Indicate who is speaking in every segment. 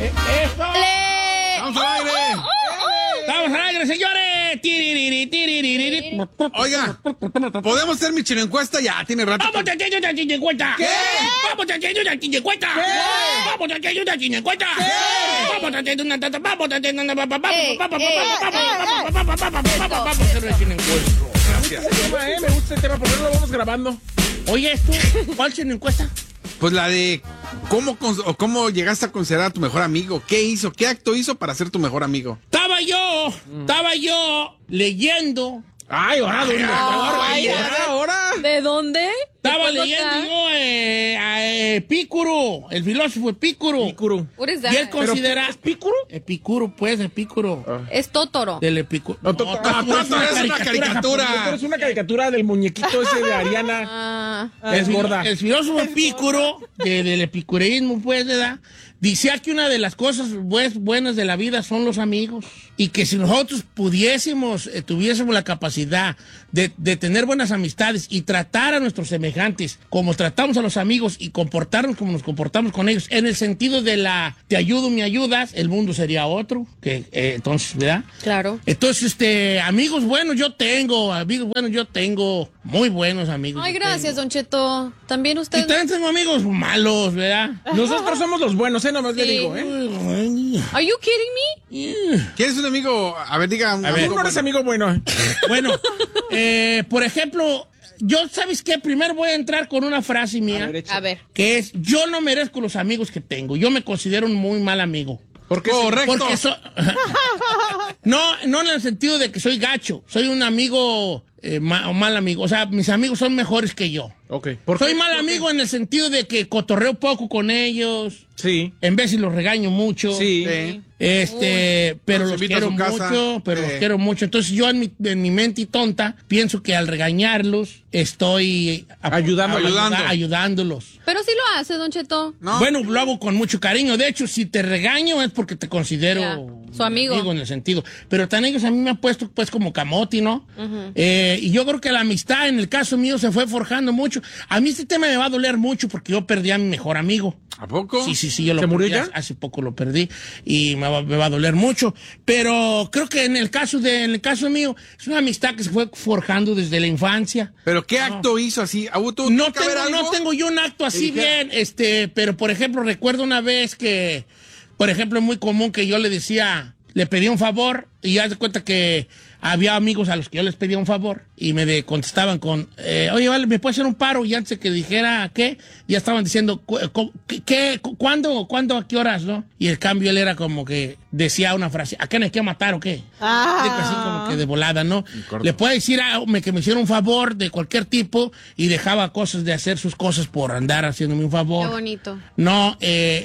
Speaker 1: ¡Eso!
Speaker 2: ¡Vamos al aire!
Speaker 1: ¡Vamos al aire, señores! ¡Tiririri, tiririri!
Speaker 2: Oiga, ¿podemos hacer mi chino encuesta? Ya, tiene rato.
Speaker 1: ¡Vamos a hacer una chino encuesta!
Speaker 2: ¿Qué?
Speaker 1: ¡Vamos a hacer una chino encuesta! ¡Vamos a hacer una chino encuesta! ¡Vamos a hacer una... Vamos a hacer una... Vamos a hacer una chino encuesta!
Speaker 2: Gracias.
Speaker 3: Me gusta este tema, ¿por qué no lo vamos grabando?
Speaker 1: Oye, ¿esto? ¿Cuál chino encuesta?
Speaker 2: Pues la de cómo llegaste a considerar a tu mejor amigo. ¿Qué hizo? ¿Qué acto hizo para ser tu mejor amigo?
Speaker 1: Estaba yo leyendo.
Speaker 3: Ay, ahora.
Speaker 4: ¿De dónde?
Speaker 1: Estaba leyendo yo a Epicuro, el filósofo Epicuro.
Speaker 4: What is that?
Speaker 1: Y él considera...
Speaker 3: ¿Es Epicuro?
Speaker 1: Epicuro, pues, Epicuro.
Speaker 4: Es Totoro.
Speaker 1: Del Epicuro.
Speaker 2: No, es una caricatura.
Speaker 3: Es una caricatura del muñequito ese de Ariana. Es gorda.
Speaker 1: El filósofo Epicuro, del epicureísmo, pues, ¿verdad? Decía que una de las cosas buenas de la vida son los amigos. Y que si nosotros pudiésemos, tuviésemos la capacidad de tener buenas amistades y tratar a nuestros semejantes como tratamos a los amigos y comportarnos como nos comportamos con ellos, en el sentido de la te ayudo, me ayudas, el mundo sería otro. Entonces, ¿verdad?
Speaker 4: Claro.
Speaker 1: Entonces, amigos buenos yo tengo, muy buenos amigos.
Speaker 4: Ay,
Speaker 1: yo
Speaker 4: gracias,
Speaker 1: tengo.
Speaker 4: Don Cheto. También
Speaker 1: Y
Speaker 4: usted.
Speaker 1: también tengo amigos malos, ¿verdad?
Speaker 3: Nosotros somos los buenos, nomás le digo,
Speaker 4: Are you kidding me?
Speaker 2: ¿Quién es un amigo? A ver, diga.
Speaker 3: A ver, tú no eres amigo bueno.
Speaker 1: Bueno, por ejemplo, yo, ¿sabes qué? Primero voy a entrar con una frase mía,
Speaker 4: A ver.
Speaker 1: que es, yo no merezco los amigos que tengo. Yo me considero un muy mal amigo.
Speaker 2: ¿Por qué? Correcto.
Speaker 1: Porque no en el sentido de que soy gacho. Soy un amigo, mal amigo. O sea, mis amigos son mejores que yo.
Speaker 3: Ok.
Speaker 1: Soy mal amigo en el sentido de que cotorreo poco con ellos.
Speaker 3: Sí.
Speaker 1: En vez si los regaño mucho.
Speaker 3: Sí.
Speaker 1: Pero
Speaker 2: Los
Speaker 1: los
Speaker 2: invito a
Speaker 1: quiero
Speaker 2: su casa.
Speaker 1: mucho, los quiero mucho. Entonces yo en mi mente tonta pienso que al regañarlos estoy ayudándolos.
Speaker 4: Pero sí lo hace, Don Cheto.
Speaker 2: No.
Speaker 1: Bueno, lo hago con mucho cariño. De hecho, si te regaño es porque te considero
Speaker 4: Ya, su amigo.
Speaker 1: en el sentido. Pero tan ellos a mí me han puesto pues como camote, ¿no? Y yo creo que la amistad en el caso mío se fue forjando mucho. A mí este tema me va a doler mucho porque yo perdí a mi mejor amigo.
Speaker 2: ¿A poco?
Speaker 1: Sí, yo lo
Speaker 3: ¿Se murió
Speaker 1: perdí,
Speaker 3: ya?
Speaker 1: hace poco lo perdí y me va a doler mucho. Pero creo que en el caso mío es una amistad que se fue forjando desde la infancia.
Speaker 2: ¿Pero qué acto hizo así?
Speaker 1: No tengo yo un acto así bien, pero por ejemplo recuerdo una vez que, por ejemplo, es muy común que yo le pedía un favor y ya se cuenta que había amigos a los que yo les pedía un favor y me contestaban con, oye, vale, ¿me puede hacer un paro? Y antes de que dijera qué, ya estaban diciendo, ¿qué? ¿Cuándo? ¿A qué horas? ¿No? Y el cambio él era como que decía una frase, ¿a qué me hay que matar o qué? Así como que de volada, ¿no? Le puede decir que me hiciera un favor de cualquier tipo y dejaba cosas de hacer sus cosas por andar haciéndome un favor.
Speaker 4: Qué bonito.
Speaker 1: No,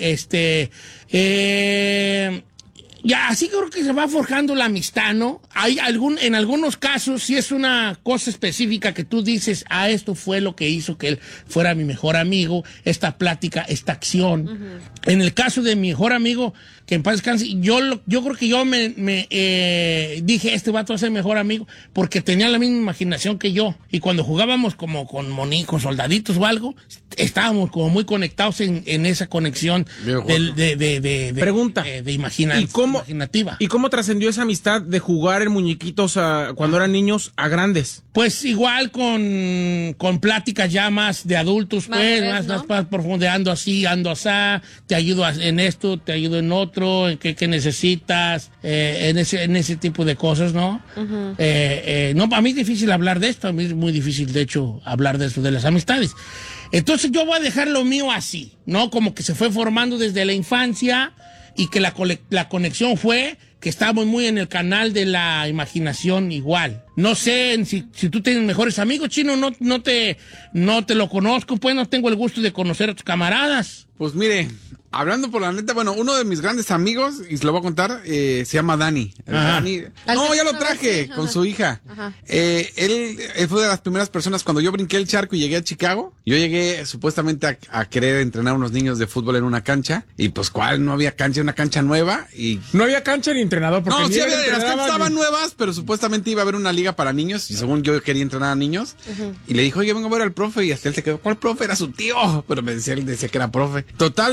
Speaker 1: ya, así creo que se va forjando la amistad, ¿no? En algunos casos, si es una cosa específica que tú dices, esto fue lo que hizo que él fuera mi mejor amigo, esta plática, esta acción. En el caso de mi mejor amigo, que en paz descanse, yo creo que yo me dije, este vato va a ser mejor amigo, porque tenía la misma imaginación que yo. Y cuando jugábamos como con soldaditos o algo, estábamos como muy conectados en esa conexión
Speaker 3: Pregunta.
Speaker 1: de imaginación. Imaginativa.
Speaker 3: ¿Y cómo trascendió esa amistad de jugar en muñequitos cuando eran niños a grandes?
Speaker 1: Pues igual con pláticas ya más de adultos, más profundeando así, ando asá, te ayudo en esto, te ayudo en otro, en qué necesitas, en ese tipo de cosas, ¿no? No, para mí es difícil hablar de esto, a mí es muy difícil, de hecho, hablar de esto, de las amistades. Entonces yo voy a dejar lo mío así, ¿no? Como que se fue formando desde la infancia y que la conexión fue que estábamos muy en el canal de la imaginación igual. No sé si tú tienes mejores amigos, Chino, no te lo conozco, pues no tengo el gusto de conocer a tus camaradas.
Speaker 2: Pues mire, hablando por la neta, bueno, uno de mis grandes amigos, y se lo voy a contar, se llama Dani. Dani. No, ya lo traje con su hija. Él fue de las primeras personas cuando yo brinqué el charco y llegué a Chicago. Yo llegué supuestamente a querer entrenar a unos niños de fútbol en una cancha. Y pues, ¿cuál? No había cancha, una cancha nueva. Y
Speaker 3: no había cancha ni entrenador. Porque
Speaker 2: no, sí había, las canchas estaban nuevas, pero supuestamente iba a haber una liga para niños. Y según yo quería entrenar a niños. Y le dijo, oye, vengo a ver al profe. Y hasta él se quedó, ¿cuál profe? Era su tío. Pero él decía que era profe. Total,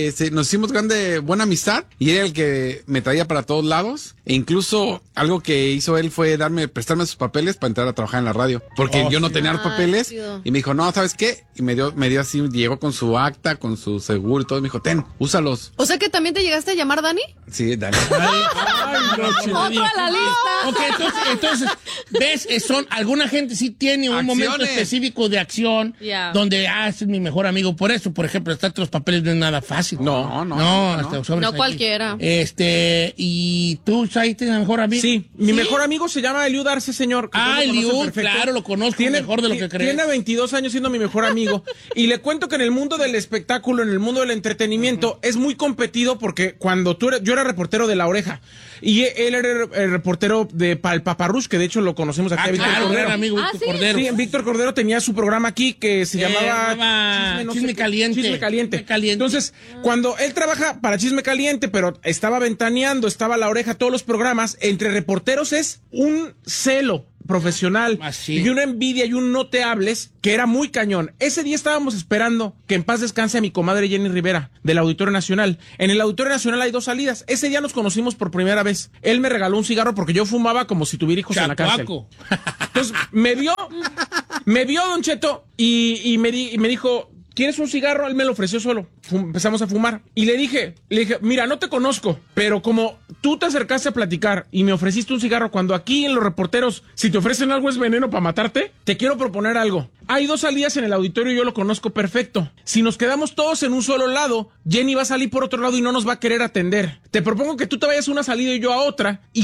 Speaker 2: nos hicimos buena amistad y era el que me traía para todos lados. E incluso algo que hizo él fue prestarme sus papeles para entrar a trabajar en la radio. Porque yo no tenía los papeles y me dijo, no, ¿sabes qué? Y me dio así, llegó con su acta, con su seguro y todo. Y me dijo, ten, úsalos.
Speaker 4: O sea que también te llegaste a llamar Dani.
Speaker 2: Sí, Dani.
Speaker 4: Otro a la lista.
Speaker 1: Ok, entonces, ¿ves? Alguna gente sí tiene un momento específico de acción donde, es mi mejor amigo. Por eso, por ejemplo, estar los papeles no es nada fácil.
Speaker 4: No cualquiera.
Speaker 1: ¿Y tú, Chay, tienes mejor amigo?
Speaker 3: Sí, mi mejor amigo se llama Eliud Arce, señor.
Speaker 1: Eliud, claro, lo conozco mejor de lo que crees.
Speaker 3: Tiene 22 años siendo mi mejor amigo. Y le cuento que en el mundo del espectáculo, en el mundo del entretenimiento, es muy competido porque cuando yo era reportero de La Oreja y él era el reportero de Pal Paparrush, que de hecho lo conocemos aquí.
Speaker 1: Víctor Cordero. Amigo, Víctor Cordero.
Speaker 3: Sí, Víctor Cordero tenía su programa aquí que se llamaba
Speaker 1: Chisme Caliente.
Speaker 3: Chisme Caliente. Entonces, cuando él trabaja para Chisme Caliente, pero estaba ventaneando, estaba La Oreja, todos los programas, entre reporteros es un celo profesional y una envidia y un no te hables que era muy cañón. Ese día estábamos esperando que en paz descanse a mi comadre Jenny Rivera del Auditorio Nacional. En el Auditorio Nacional hay 2 salidas. Ese día nos conocimos por primera vez. Él me regaló un cigarro porque yo fumaba como si tuviera hijos en la cárcel. Entonces me vio Don Cheto y me dijo, ¿quieres un cigarro? Él me lo ofreció solo. Empezamos a fumar. Y le dije, mira, no te conozco, pero como tú te acercaste a platicar y me ofreciste un cigarro, cuando aquí en los reporteros, si te ofrecen algo es veneno para matarte, te quiero proponer algo. Hay 2 salidas en el auditorio y yo lo conozco perfecto. Si nos quedamos todos en un solo lado, Jenny va a salir por otro lado y no nos va a querer atender. Te propongo que tú te vayas a una salida y yo a otra, y